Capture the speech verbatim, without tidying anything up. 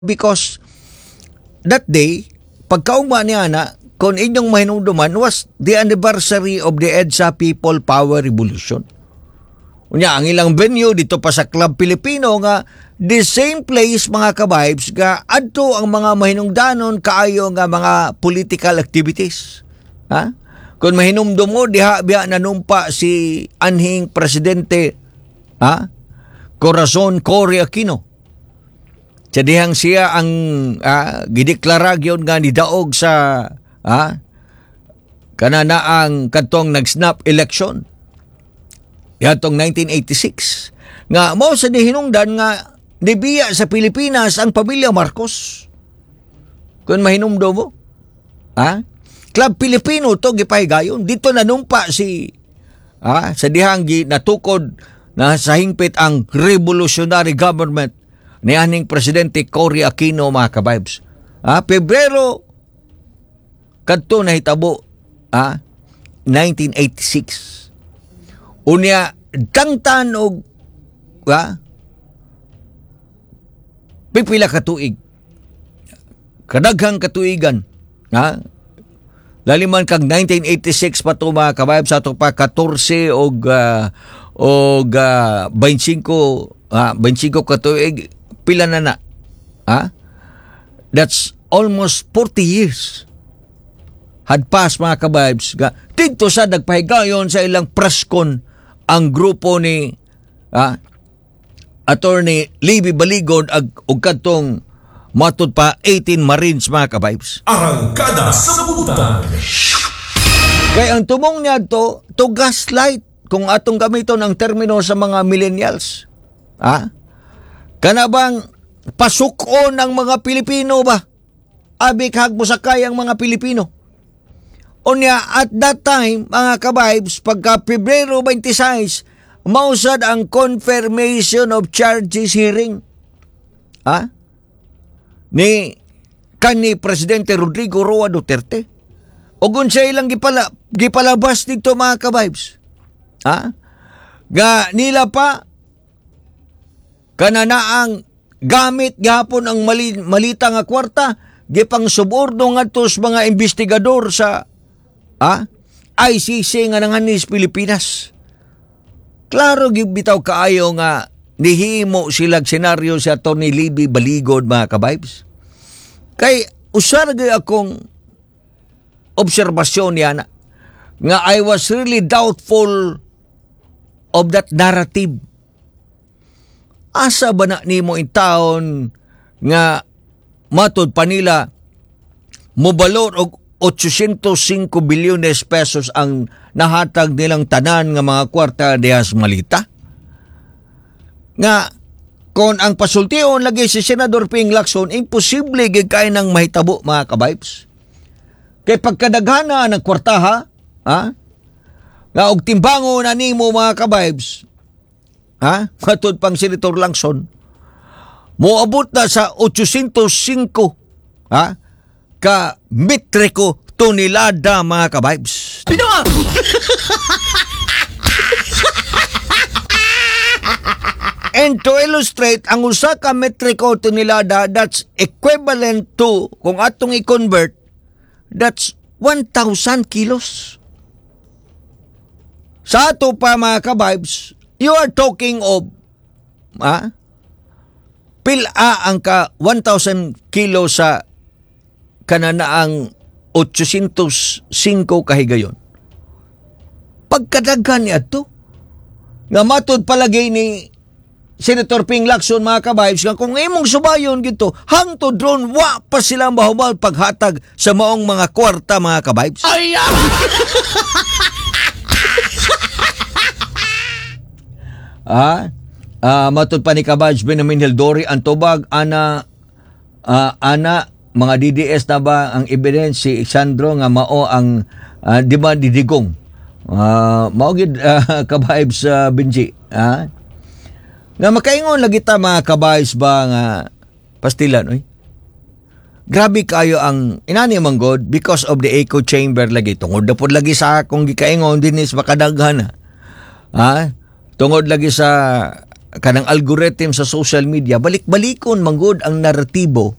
because that day, pagkauma niya na, kung inyong mahinungduman, was the anniversary of the EDSA People Power Revolution. Unya, ang ilang venue dito pa sa Club Pilipino nga, the same place mga kabibes, nga adto ang mga mahinungdanon kaayo nga mga political activities. Ha? Kung mahinumdum mo, diha biya nanumpa si anhing presidente, ha? Corazon Cory Aquino. Sadihang siya ang ah, gideklara gyud nga nidaog sa ah, kanana ang katong nag-snap election. Yatong nineteen eighty-six. Nga mo sa dihinungdan nga nibiya sa Pilipinas ang pamilya Marcos. Kung mahinumdo mo. Ha? Club Pilipino to gipahigayon. Dito nanumpa si ha, sa dihang natukod na sa hingpit ang revolutionary government ni aning Presidente Cory Aquino mga kabibes. Ha? Pebrero kadto na hitabo ha? nineteen eighty-six. Unya tangtan og ha? Pipila ka tuig. Kadaghang katuigan. Ha? Laliman kag nineteen eighty-six pa to mga kabayab sa ato pa fourteen og uh, og uh, twenty-five ha, twenty-five ka tuig pila na na. Ha? That's almost forty years. Hadpas mga kabayabs. Dito sa nagpahigayon sa ilang preskon ang grupo ni ha, Attorney Libby Baligod ag og kadtong matud pa eighteen Marines mga kabayabs. Arangkada sa bubutan. Kaya ang tumong niya to, to gaslight kung atong gamiton ang termino sa mga millennials. Ha? Kanabang pasukon ang mga Pilipino ba? Abi kahag mo sakay ang mga Pilipino. Unya, at that time, mga kabibes, pagka Pebrero twenty-six, mausad ang confirmation of charges hearing. Ha? Ni kani Presidente Rodrigo Roa Duterte. O kung siya ilang gipala, gipalabas dito mga kabibes. Ha? Ga nila pa kananaang gamit gihapon ang mali, malita nga kwarta gipang subordo ngadto sa mga investigador sa ha? I C C nga nanganis Pilipinas. Klaro gibitaw kaayo nga nihimo silang senaryo si Attorney Libby Baligod mga kabibes. Kay usar gyud akong obserbasyon niya na nga I was really doubtful of that narrative. Asa ba na nimo in taon nga matud pa nila mobalor og eight hundred five bilyones pesos ang nahatag nilang tanan nga mga kwarta dihas malita? Nga kon ang pasultiyon lagi si Senador Ping Lacson, imposible gid kay nang mahitabo mga kabibes. Kay pagkadaghana ng kwarta ha, ha? Nga og timbango na nimo mga kabibes. Ha? Matud pang Senator Lacson, moabot na sa eight hundred five ha? Ka metriko tonelada mga kabibes. Pinawa! And to illustrate, ang usa ka metriko tonelada, that's equivalent to, kung atong i-convert, that's one thousand kilos. Sa ato pa mga kabibes, you are talking of ha? Pila ang ka one thousand kilos sa kananaang eight hundred five kahigayon. Pagkadaghan niya to, nga matud palagay ni Senator Ping Lacson mga kabibes, nga kung imong subayon gito, hangtod drone, wa pa silang bahubal paghatag sa maong mga kwarta mga kabibes. Ay! Ah, uh, matud pa ni Kabaj Benjamin Hildori ang tubag ana uh, ana mga D D S na ba ang evidence si Sandro nga mao ang uh, di ba didigong uh, mao gid uh, kabibes sa uh, Benji ha, nga makaingon lagi ta mga kabibes ba nga pastilan oy. Grabe kayo ang inani manggod because of the echo chamber lagi tungod na pod lagi sa akong gikaingon dinis makadaghan ha. Tungod lagi sa kanang algorithm sa social media, balik-balikon manggod ang naratibo